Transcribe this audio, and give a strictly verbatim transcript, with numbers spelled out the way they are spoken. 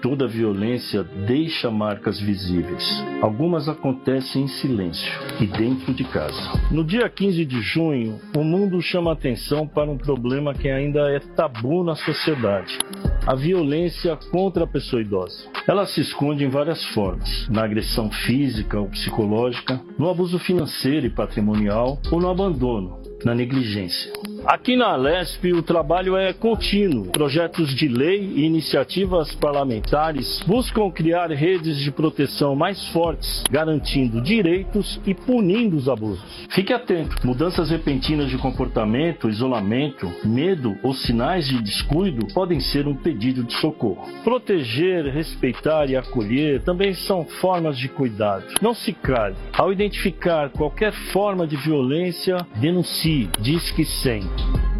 toda violência deixa marcas visíveis. Algumas acontecem em silêncio e dentro de casa. No dia quinze de junho, o mundo chama atenção para um problema que ainda é tabu na sociedade: a violência contra a pessoa idosa. Ela se esconde em várias formas: na agressão física ou psicológica, no abuso financeiro e patrimonial ou no abandono, na negligência. Aqui na Alesp, o trabalho é contínuo. Projetos de lei e iniciativas parlamentares buscam criar redes de proteção mais fortes, garantindo direitos e punindo os abusos. Fique atento: mudanças repentinas de comportamento, isolamento, medo ou sinais de descuido podem ser um pedido de socorro. Proteger, respeitar e acolher também são formas de cuidado. Não se cale. Ao identificar qualquer forma de violência, denuncie. Diz que cem.